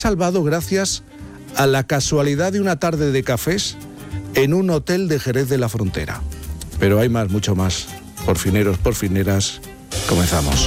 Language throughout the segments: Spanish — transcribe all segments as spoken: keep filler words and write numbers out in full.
salvado gracias a la casualidad de una tarde de cafés en un hotel de Jerez de la Frontera. Pero hay más, mucho más. Porfineros, porfineras, comenzamos.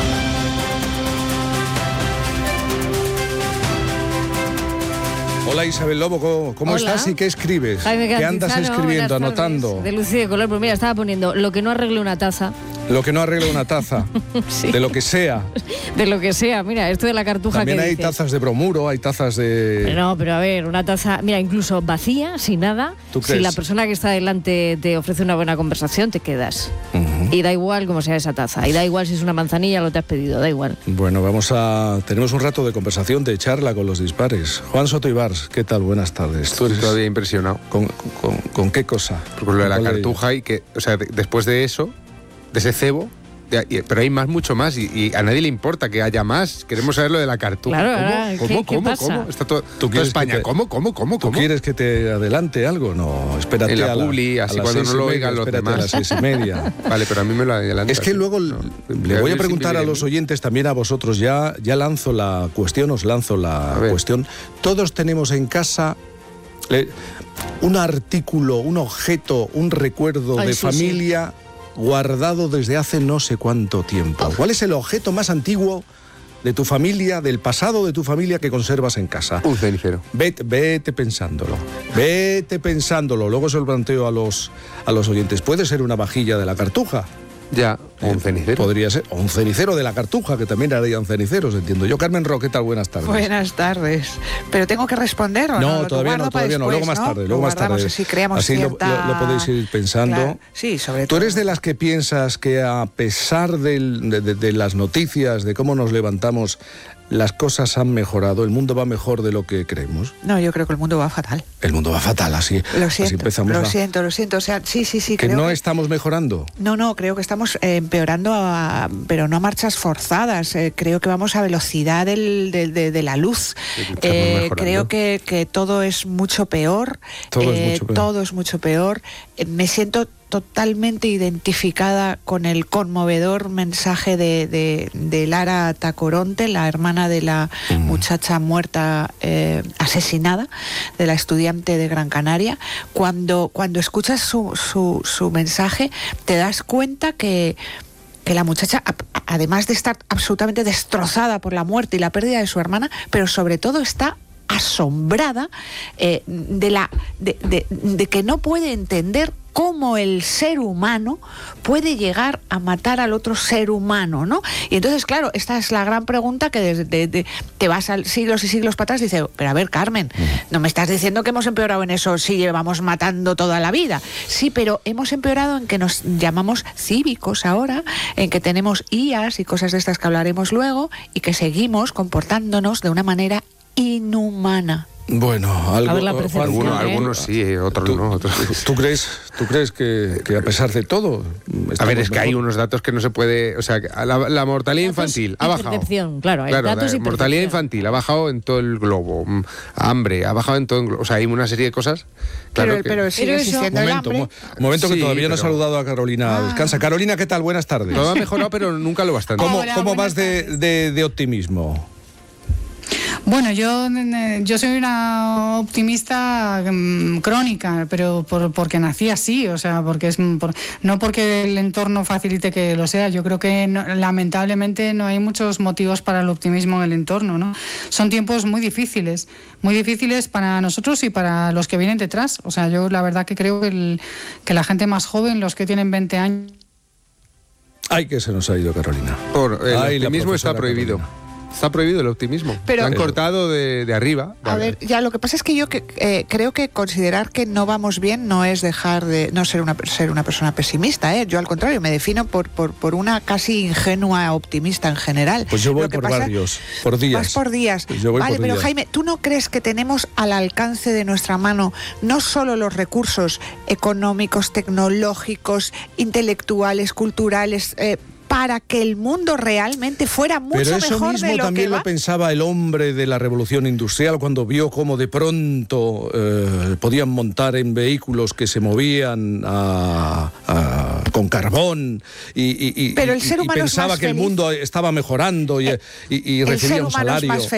Hola Isabel Lobo, ¿cómo, cómo estás y qué escribes? Jaime ¿Qué andas escribiendo, anotando? De luz y de color, pues mira, estaba poniendo lo que no arregle una taza. Lo que no arregla una taza, sí. De lo que sea. De lo que sea, mira, esto de la cartuja. También que hay dices. Tazas de bromuro, hay tazas de... Pero no, pero a ver, una taza, mira, incluso vacía, sin nada, ¿Tú crees? si la persona que está delante te ofrece una buena conversación, te quedas. Uh-huh. Y da igual cómo sea esa taza, y da igual si es una manzanilla, lo te has pedido, da igual. Bueno, vamos a... Tenemos un rato de conversación, de charla con los dispares. Juan Soto Ibars, ¿qué tal? Buenas tardes. Tú eres todavía impresionado. ¿Con, con, con qué cosa? Por lo de la cartuja de... y que, o sea, de, después de eso, de ese cebo, de, y, pero hay más, mucho más, y, y a nadie le importa que haya más. Queremos saber lo de la cartuja. Claro, ¿Cómo? ¿qué, ¿Cómo? qué ¿Cómo? pasa? ¿Cómo? Está todo, ¿Tú toda España. Te... ¿Cómo? ¿Cómo? ¿Cómo? ¿Tú ¿Cómo? quieres que te adelante algo? No, espérate en la a la publi, así a cuando no lo oigan los espérate demás. A las seis y media. Vale, pero a mí me lo adelanta. Es que luego no, le voy a preguntar a los oyentes, también a vosotros, ya, ya lanzo la cuestión, os lanzo la cuestión. Todos tenemos en casa eh, un artículo, un objeto, un recuerdo Ay, de sí, familia sí. guardado desde hace no sé cuánto tiempo. ¿Cuál es el objeto más antiguo de tu familia, del pasado de tu familia que conservas en casa? Un cenicero. Vete, vete pensándolo, vete pensándolo. Luego se lo planteo a los, a los oyentes. ¿Puede ser una vajilla de la cartuja? Ya, o un cenicero. Podría ser, o un cenicero de la cartuja, que también harían ceniceros, entiendo yo. Carmen Roque, ¿qué tal? Buenas tardes. Buenas tardes. ¿Pero tengo que responder o no? No, todavía no, todavía no. Luego más tarde, luego más tarde. Así creamos Así cierta... lo, lo, lo podéis ir pensando. Claro. Sí, sobre todo. ¿Tú eres todo. de las que piensas que a pesar del, de, de, de las noticias, de cómo nos levantamos, las cosas han mejorado, el mundo va mejor de lo que creemos? No, yo creo que el mundo va fatal. El mundo va fatal, así. Lo siento, así empezamos lo la... siento, lo siento. O sea, sí, sí, sí. ¿Que creo no que... estamos mejorando? No, no, creo que estamos eh, empeorando, a, pero no a marchas forzadas. Eh, creo que vamos a velocidad del, de, de, de la luz. Eh, creo que, que todo es mucho peor. Todo eh, es mucho peor. Todo es mucho peor. Eh, me siento totalmente identificada con el conmovedor mensaje de, de, de Lara Tacoronte, la hermana de la mm. muchacha muerta, eh, asesinada, de la estudiante de Gran Canaria. Cuando, cuando escuchas su, su, su mensaje, te das cuenta que que la muchacha, además de estar absolutamente destrozada por la muerte y la pérdida de su hermana, pero sobre todo está asombrada eh, de, la, de, de, de que no puede entender cómo el ser humano puede llegar a matar al otro ser humano, ¿no? Y entonces, claro, esta es la gran pregunta que desde de, de, te vas a siglos y siglos para atrás y dices, pero a ver, Carmen, no me estás diciendo que hemos empeorado en eso si llevamos matando toda la vida. Sí, pero hemos empeorado en que nos llamamos cívicos ahora, en que tenemos I As y cosas de estas que hablaremos luego, y que seguimos comportándonos de una manera inhumana. Bueno, algo, ver, algunos, ¿eh? algunos sí, otros ¿Tú, no. Otros. ¿Tú crees, tú crees que, que a pesar de todo? A ver, es que mejor? Hay unos datos que no se puede... O sea, la, la mortalidad datos infantil ha bajado. Percepción, claro, hay claro, datos la y mortalidad percepción. infantil ha bajado en todo el globo. Hambre, ha bajado en todo el globo. O sea, hay una serie de cosas... Claro pero, que... pero sigue pero existiendo eso, el momento, hambre. Un momento que sí, todavía pero... no he saludado a Carolina. Ah. Descansa. Carolina, ¿qué tal? Buenas tardes. Todo ha mejorado, pero nunca lo bastante. ¿Cómo, Hola, ¿cómo vas tardes. de, de, de optimismo? Bueno, yo, yo soy una optimista um, crónica, pero por, porque nací así, o sea, porque es por, no porque el entorno facilite que lo sea. Yo creo que no, lamentablemente no hay muchos motivos para el optimismo en el entorno, ¿no? Son tiempos muy difíciles, muy difíciles para nosotros y para los que vienen detrás. O sea, yo la verdad que creo que, el, que la gente más joven, los que tienen veinte años... Ay, que se nos ha ido Carolina. Por, el Ay, optimismo está prohibido. Carolina. Está prohibido el optimismo. Pero, lo han cortado de, de arriba. A vale. ver, ya lo que pasa es que yo que, eh, creo que considerar que no vamos bien no es dejar de no ser una ser una persona pesimista, ¿eh? Yo al contrario me defino por, por, por una casi ingenua optimista en general. Pues yo voy lo que por pasa, barrios, por días. Vas por días. Pues yo voy vale, por pero días. Jaime, ¿tú no crees que tenemos al alcance de nuestra mano no solo los recursos económicos, tecnológicos, intelectuales, culturales, eh, para que el mundo realmente fuera mucho Pero eso mejor mismo de lo también que va? lo pensaba el hombre de la revolución industrial cuando vio cómo de pronto eh, podían montar en vehículos que se movían a, a, con carbón y, y, y, Pero el ser y humano pensaba es más que feliz. el mundo estaba mejorando y, Eh, y, y el recibía ser un humano salario. es más feliz.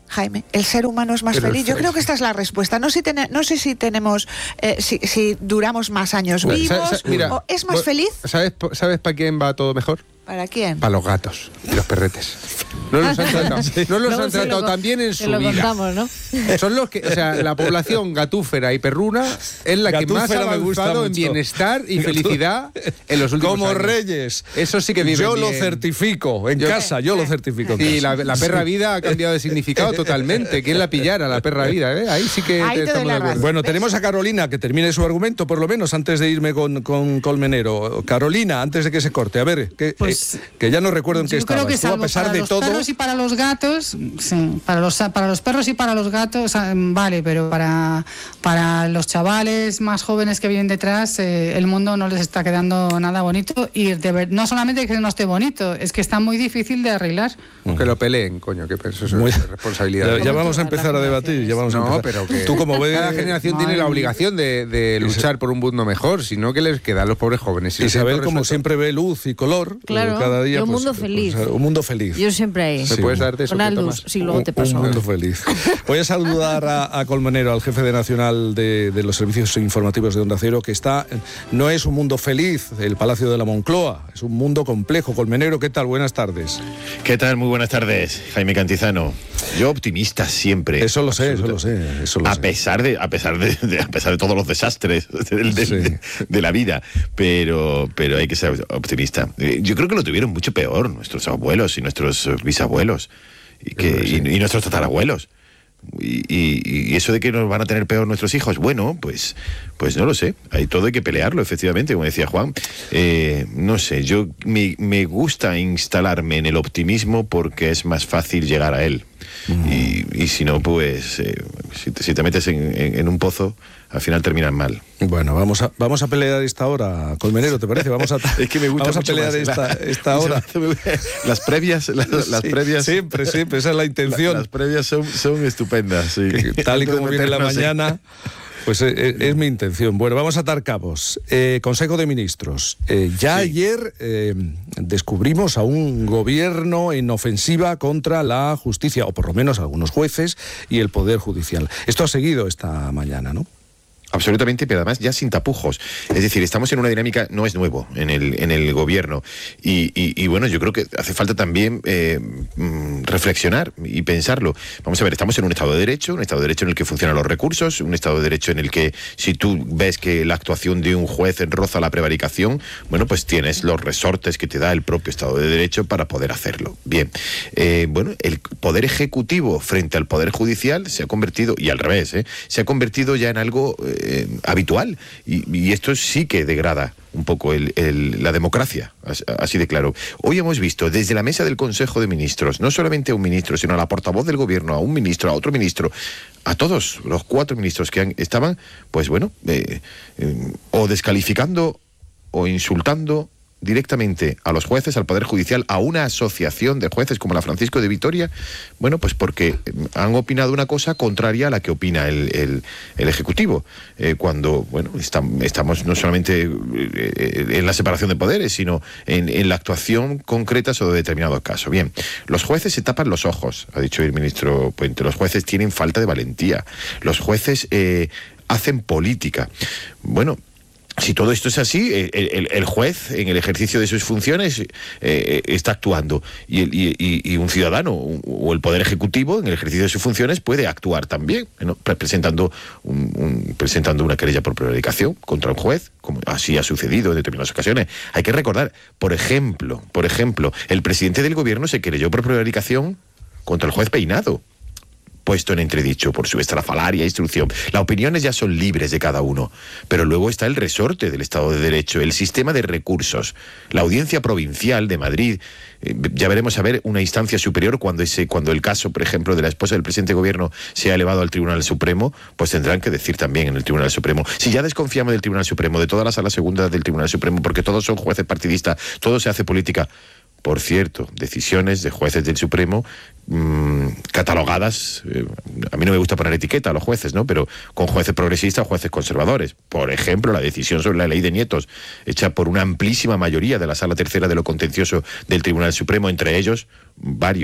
Jaime, el ser humano es más Pero feliz. Yo es- creo que esta es la respuesta. No, si tene- no sé si tenemos, eh, si, si duramos más años Sa- vivos, sa- mira, o es más vo- feliz. ¿Sabes, po- ¿Sabes para quién va todo mejor? ¿Para quién? Para los gatos y los perretes. No los han tratado, no los Luego han se lo tratado co- tan bien en se su lo vida. contamos, ¿no? Son los que, o sea, la población gatúfera y perruna es la que más ha Gatúfera me gusta avanzado en mucho. bienestar y felicidad en los últimos Como años. reyes. Eso sí que viven Yo lo bien. certifico en Yo- casa, yo lo certifico en Sí, casa. la, la perra vida ha cambiado de significado totalmente. ¿Quién la pillara, la perra vida? ¿eh? Ahí sí que Ahí te doy estamos la de acuerdo. razón. Bueno, ¿Ves? tenemos a Carolina, que termine su argumento, por lo menos, antes de irme con, con Colmenero. Carolina, antes de que se corte, a ver, que, Pues, eh, que ya no recuerdo en qué Yo creo estabas. que Tú, a salvo pesar para de los todo... perros y para los gatos, sí, para los, para los perros y para los gatos, ah, vale, pero para, para los chavales más jóvenes que vienen detrás, eh, el mundo no les está quedando nada bonito y de ver- no solamente que no esté bonito, es que está muy difícil de arreglar. Que lo peleen, coño, que eso es Muy- responsabilidad. Ya, ya vamos a empezar a debatir, ya vamos a No, empezar. pero que Tú como ves... cada generación tiene la obligación de, de luchar por un mundo mejor, sino que les queda a los pobres jóvenes. Si Isabel, lo como resuelto- siempre, ve luz y color eh, Claro, cada día. y un pues, mundo pues, feliz. un mundo feliz. Yo siempre ahí. ¿Me Sí, puedes dar de eso? Con que Aldus, tomas? sí, luego te Un- paso. Un mundo feliz. Voy a saludar a, a Colmenero, al jefe de nacional de, de los servicios informativos de Onda Cero, que está, no es un mundo feliz, el Palacio de la Moncloa, es un mundo complejo. Colmenero, ¿qué tal? Buenas tardes. ¿Qué tal? Muy buenas tardes, Jaime Cantizano. Yo optimista siempre. Eso lo sé, eso Absoluto. lo sé, eso lo a sé. pesar de, a pesar de, de- a pesar de todos los desastres del- del- Sí. de, de la vida, pero, pero hay que ser optimista. Eh, Yo creo que lo tuvieron mucho peor nuestros abuelos y nuestros eh, bisabuelos y, que, y, y nuestros tatarabuelos. Y, y- y eso de que nos van a tener peor nuestros hijos, bueno, pues, pues no lo sé. Hay todo hay que pelearlo, efectivamente, como decía Juan. Eh, no sé, yo me, me gusta instalarme en el optimismo porque es más fácil llegar a él. Y, y si no, pues eh, si, te, si te metes en, en- en un pozo, al final terminan mal. Bueno, vamos a, vamos a pelear esta hora, Colmenero, ¿te parece? Vamos a, Es que me gusta vamos a mucho pelear más esta, la- esta hora. Las previas, las, las Sí, previas. Siempre, siempre, esa es la intención. Las previas son, son estupendas, sí. Que tal y como viene la Meternos en- mañana, pues eh, eh, es mi intención. Bueno, vamos a atar cabos. Eh, Consejo de Ministros. Eh, ya Sí. ayer eh, descubrimos a un gobierno en ofensiva contra la justicia, o por lo menos algunos jueces y el Poder Judicial. Esto ha seguido esta mañana, ¿no? Absolutamente, pero además ya sin tapujos. Es decir, estamos en una dinámica, no es nuevo en el, en el gobierno. Y, y- y bueno, yo creo que hace falta también eh, mm, reflexionar y pensarlo. Vamos a ver, estamos en un Estado de Derecho, un Estado de Derecho en el que funcionan los recursos, un Estado de Derecho en el que si tú ves que la actuación de un juez roza la prevaricación, bueno, pues tienes los resortes que te da el propio Estado de Derecho para poder hacerlo. Bien, eh, bueno, el Poder Ejecutivo frente al Poder Judicial se ha convertido, y al revés, ¿eh? se ha convertido ya en algo eh, habitual. Y, y esto sí que degrada un poco el- el- la democracia, as- así de claro. Hoy hemos visto desde la mesa del Consejo de Ministros, no solamente a un ministro, sino a la portavoz del gobierno, a un ministro, a otro ministro, a todos los cuatro ministros que han- estaban, pues bueno, eh, eh, o descalificando o insultando directamente a los jueces, al Poder Judicial, a una asociación de jueces como la Francisco de Vitoria, bueno, pues porque han opinado una cosa contraria a la que opina el, el- el Ejecutivo, eh, cuando, bueno, estam- estamos no solamente eh, en la separación de poderes, sino en, en la actuación concreta sobre determinado caso. Bien, los jueces se tapan los ojos, ha dicho el ministro Puente, los jueces tienen falta de valentía, los jueces eh, hacen política. Bueno, si todo esto es así, el, el- el juez en el ejercicio de sus funciones eh, está actuando y, el- y- y- y un ciudadano o el Poder Ejecutivo en el ejercicio de sus funciones puede actuar también, ¿no? Pre- presentando, un- un- presentando una querella por prevaricación contra un juez, como así ha sucedido en determinadas ocasiones. Hay que recordar, por ejemplo, por ejemplo, el presidente del gobierno se querelló por prevaricación contra el juez Peinado, puesto en entredicho por su estrafalaria instrucción. Las opiniones ya son libres de cada uno, pero luego está el resorte del Estado de Derecho, el sistema de recursos, la Audiencia Provincial de Madrid. Eh, ya veremos a ver una instancia superior cuando ese cuando el caso, por ejemplo, de la esposa del presidente de gobierno sea elevado al Tribunal Supremo, pues tendrán que decir también en el Tribunal Supremo. Si ya desconfiamos del Tribunal Supremo, de toda la sala segunda del Tribunal Supremo, porque todos son jueces partidistas, todo se hace política. Por cierto, decisiones de jueces del Supremo mmm, catalogadas, eh, a mí no me gusta poner etiqueta a los jueces, ¿no? Pero con jueces progresistas o jueces conservadores. Por ejemplo, la decisión sobre la ley de nietos, hecha por una amplísima mayoría de la Sala Tercera de lo Contencioso del Tribunal Supremo, entre ellos varios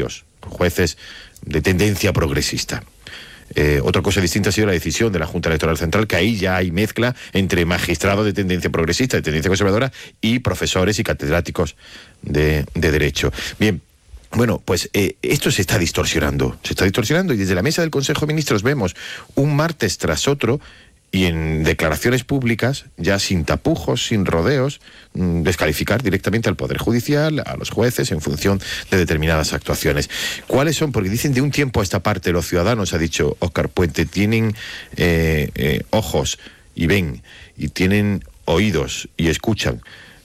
jueces de tendencia progresista. Eh, otra cosa distinta ha sido la decisión de la Junta Electoral Central, que ahí ya hay mezcla entre magistrados de tendencia progresista, de tendencia conservadora, y profesores y catedráticos de, de Derecho. Bien, bueno, pues eh, esto se está distorsionando, se está distorsionando y desde la mesa del Consejo de Ministros vemos un martes tras otro y en declaraciones públicas, ya sin tapujos, sin rodeos, mmm, descalificar directamente al Poder Judicial, a los jueces, en función de determinadas actuaciones. ¿Cuáles son? Porque dicen de un tiempo a esta parte los ciudadanos, ha dicho Óscar Puente, tienen eh, eh, ojos y ven, y tienen oídos y escuchan.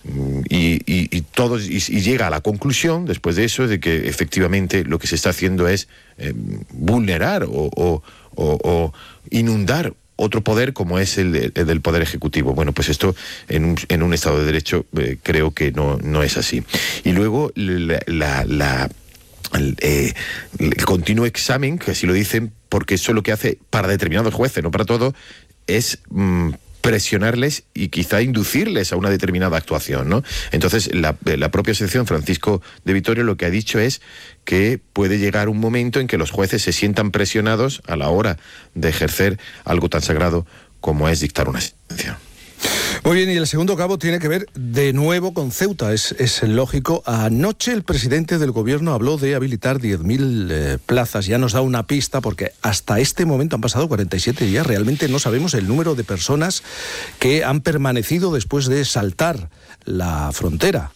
Y, y, y, todos, y, y llega a la conclusión, después de eso, de que efectivamente lo que se está haciendo es eh, vulnerar o, o, o, o inundar otro poder como es el, de, el del Poder Ejecutivo. Bueno, pues esto en un, en un Estado de Derecho eh, creo que no, no es así. Y luego la, la, la, el, eh, el continuo examen, que así lo dicen, porque eso lo que hace para determinados jueces, no para todo, es mmm, presionarles y quizá inducirles a una determinada actuación, ¿no? Entonces, la, la propia asociación Francisco de Vitoria lo que ha dicho es que puede llegar un momento en que los jueces se sientan presionados a la hora de ejercer algo tan sagrado como es dictar una sentencia. Muy bien, y el segundo cabo tiene que ver de nuevo con Ceuta, es, es lógico. Anoche el presidente del gobierno habló de habilitar diez mil eh, plazas, ya nos da una pista porque hasta este momento han pasado cuarenta y siete días, realmente no sabemos el número de personas que han permanecido después de saltar la frontera.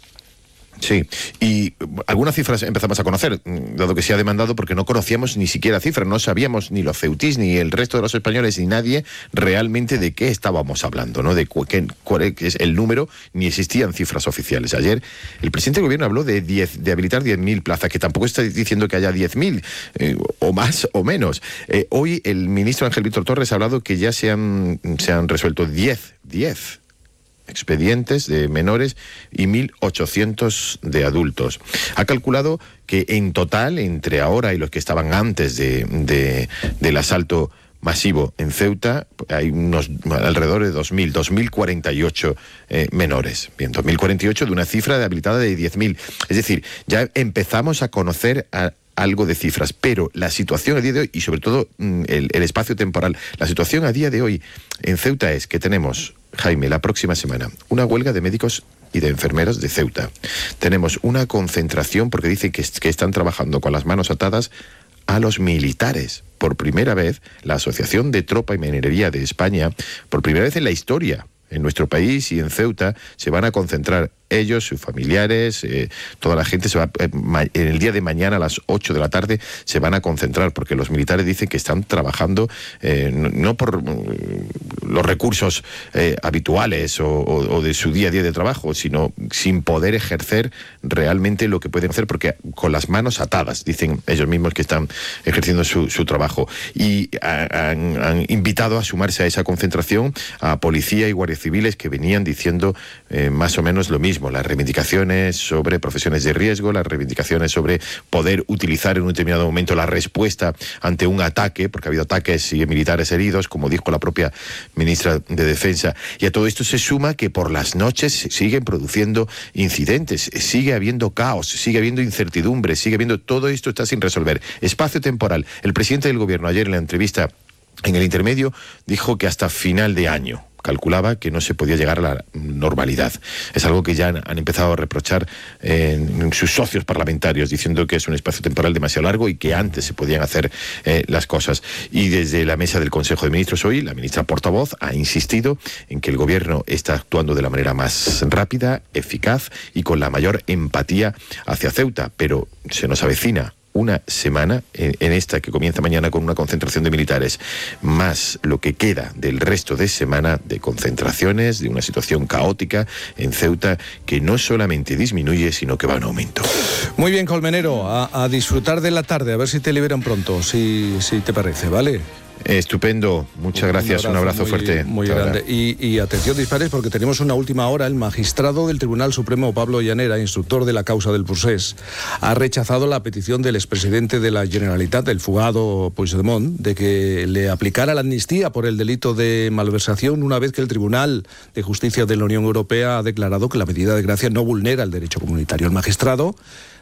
Sí, y algunas cifras empezamos a conocer, dado que se ha demandado, porque no conocíamos ni siquiera cifras, no sabíamos ni los ceutís, ni el resto de los españoles, ni nadie realmente de qué estábamos hablando, ¿no? De cu qué, cuál es el número, ni existían cifras oficiales. Ayer el presidente del gobierno habló de, diez, de habilitar diez mil plazas, que tampoco está diciendo que haya diez mil, eh, o más o menos. Eh, hoy el ministro Ángel Víctor Torres ha hablado que ya se han, se han resuelto diez, diez expedientes de menores y mil ochocientos de adultos. Ha calculado que en total, entre ahora y los que estaban antes de, de, del asalto masivo en Ceuta, hay unos alrededor de dos mil, dos mil cuarenta y ocho eh, menores. Bien, dos mil cuarenta y ocho de una cifra de habilitada de diez mil. Es decir, ya empezamos a conocer a algo de cifras, pero la situación a día de hoy, y sobre todo el, el espacio temporal, la situación a día de hoy en Ceuta es que tenemos, Jaime, la próxima semana, una huelga de médicos y de enfermeros de Ceuta. Tenemos una concentración, porque dicen que, que están trabajando con las manos atadas a los militares. Por primera vez, la Asociación de Tropa y Minería de España, por primera vez en la historia, en nuestro país y en Ceuta, se van a concentrar ellos, sus familiares, eh, toda la gente se va, eh, en el día de mañana a las ocho de la tarde se van a concentrar, porque los militares dicen que están trabajando eh, no, no por eh, los recursos eh, habituales o, o, o de su día a día de trabajo, sino sin poder ejercer realmente lo que pueden hacer, porque con las manos atadas, dicen ellos mismos que están ejerciendo su, su trabajo. Y han, han invitado a sumarse a esa concentración a policía y guardias civiles que venían diciendo eh, más o menos lo mismo. Las reivindicaciones sobre profesiones de riesgo, las reivindicaciones sobre poder utilizar en un determinado momento la respuesta ante un ataque, porque ha habido ataques y militares heridos, como dijo la propia ministra de Defensa. Y a todo esto se suma que por las noches se siguen produciendo incidentes, sigue habiendo caos, sigue habiendo incertidumbre, sigue habiendo... Todo esto está sin resolver. Espacio temporal. El presidente del gobierno ayer en la entrevista en el intermedio dijo que hasta final de año calculaba que no se podía llegar a la normalidad. Es algo que ya han, han empezado a reprochar eh, sus socios parlamentarios, diciendo que es un espacio temporal demasiado largo y que antes se podían hacer eh, las cosas. Y desde la mesa del Consejo de Ministros hoy, la ministra portavoz ha insistido en que el gobierno está actuando de la manera más rápida, eficaz y con la mayor empatía hacia Ceuta, pero se nos avecina una semana en, en esta que comienza mañana con una concentración de militares, más lo que queda del resto de semana de concentraciones, de una situación caótica en Ceuta que no solamente disminuye, sino que va en aumento. Muy bien, Colmenero, a, a disfrutar de la tarde, a ver si te liberan pronto, si, si te parece, ¿vale? Estupendo, muchas gracias, un abrazo, un abrazo muy, fuerte. Muy grande. Y, y atención, dispares, porque tenemos una última hora. El magistrado del Tribunal Supremo, Pablo Llanera, instructor de la causa del Procés, ha rechazado la petición del expresidente de la Generalitat, el fugado Puigdemont, de que le aplicara la amnistía por el delito de malversación, una vez que el Tribunal de Justicia de la Unión Europea ha declarado que la medida de gracia no vulnera el derecho comunitario. El magistrado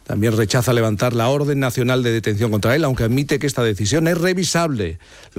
también rechaza levantar la orden nacional de detención contra él, aunque admite que esta decisión es revisable. Lo